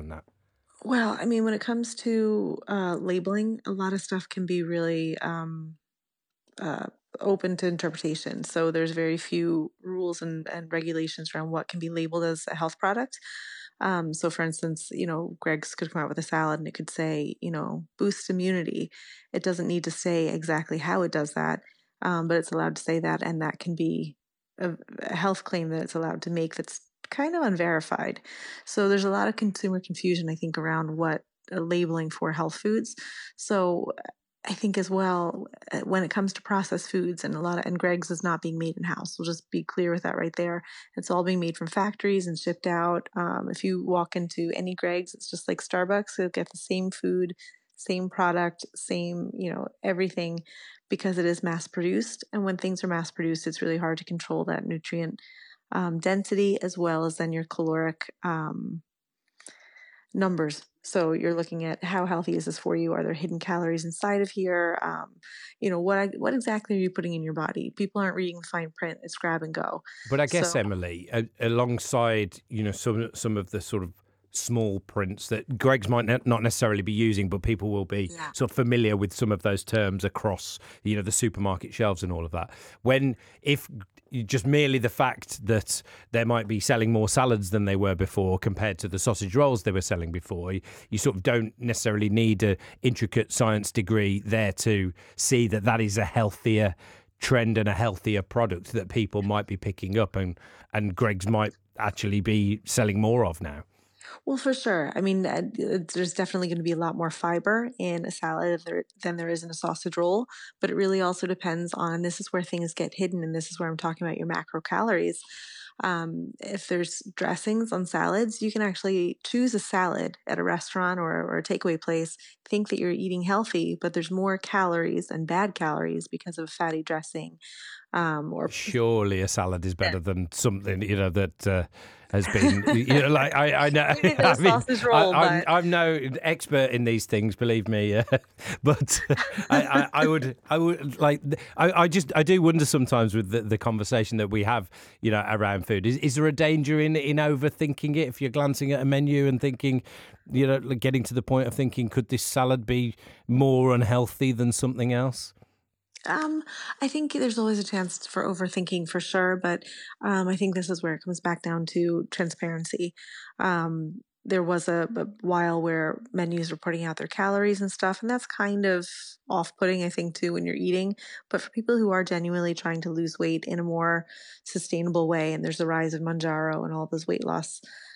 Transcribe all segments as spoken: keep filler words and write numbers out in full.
around that? Well, I mean, when it comes to uh, labeling, a lot of stuff can be really um, uh, open to interpretation. So there's very few rules and, and regulations around what can be labeled as a health product. Um, so, for instance, you know, Greg's could come out with a salad and it could say, you know, boost immunity. It doesn't need to say exactly how it does that, um, but it's allowed to say that, and that can be a, a health claim that it's allowed to make that's kind of unverified. So there's a lot of consumer confusion, I think, around what uh, labeling for health foods. So I think as well, uh, when it comes to processed foods, and a lot of, and Greg's is not being made in house. We'll just be clear with that right there. It's all being made from factories and shipped out. Um, if you walk into any Greg's, it's just like Starbucks. You'll get the same food, same product, same, you know, everything, because it is mass produced. And when things are mass produced, it's really hard to control that nutrient um, density, as well as then your caloric um, numbers. So you're looking at how healthy is this for you? Are there hidden calories inside of here? Um, you know, what what exactly are you putting in your body? People aren't reading the fine print. It's grab and go. But I guess, So Emily, a- alongside, you know, some some of the sort of small prints that Greg's might ne- not necessarily be using, but people will be yeah. sort of familiar with some of those terms across, you know, the supermarket shelves and all of that. When, if just merely the fact that they might be selling more salads than they were before compared to the sausage rolls they were selling before, you, you sort of don't necessarily need an intricate science degree there to see that that is a healthier trend and a healthier product that people might be picking up, and and Greg's might actually be selling more of now. Well, for sure. I mean, uh, there's definitely going to be a lot more fiber in a salad there- than there is in a sausage roll, but it really also depends on, this is where things get hidden, and this is where I'm talking about your macro calories. Um, if there's dressings on salads, you can actually choose a salad at a restaurant or, or a takeaway place, think that you're eating healthy, but there's more calories and bad calories because of fatty dressing. Um, or Surely a salad is better than something, you know, that uh, has been, you know, like I, I know. maybe than I a mean, sausage I, roll, I'm but I'm no expert in these things, believe me. Uh, but I, I, I would I would like I, I just I do wonder sometimes with the, the conversation that we have, you know, around food. Is is there a danger in in overthinking it? If you're glancing at a menu and thinking, you know, like getting to the point of thinking, could this salad be more unhealthy than something else? Um, I think there's always a chance for overthinking for sure, but um, I think this is where it comes back down to transparency. Um, there was a, a while where menus were putting out their calories and stuff, and that's kind of off-putting, I think, too, when you're eating. But for people who are genuinely trying to lose weight in a more sustainable way, and there's the rise of Manjaro and all those weight loss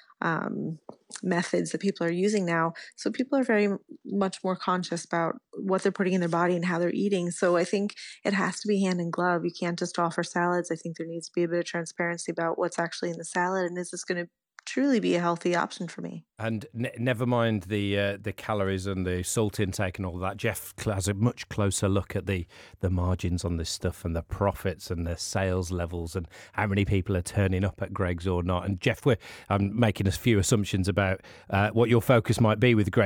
um, methods that people are using now. So people are very much more conscious about what they're putting in their body and how they're eating. So I think it has to be hand in glove. You can't just offer salads. I think there needs to be a bit of transparency about what's actually in the salad, and is this going to truly be a healthy option for me? And ne- never mind the uh, the calories and the salt intake and all that. Jeff cl- has a much closer look at the the margins on this stuff and the profits and the sales levels and how many people are turning up at Greg's or not. And Jeff, we're I'm making a few assumptions about uh, what your focus might be with Greg.